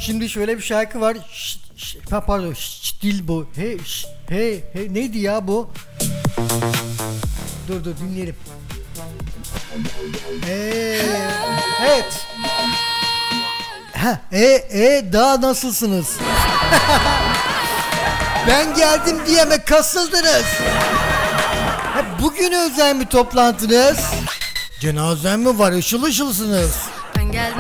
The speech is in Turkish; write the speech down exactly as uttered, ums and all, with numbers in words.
Şimdi şöyle bir şarkı var. Şşt, şşt, ha, pardon şşt, dil bu. Hey şşt, hey hey neydi ya bu? Dur dur dinleyelim. Ee, evet. Ha, e e daha nasılsınız? Ben geldim diye mi kasıldınız? Ha, bugün özel mi toplantınız? Cenazem mi var? Işıl ışılsınız. Ben geldim.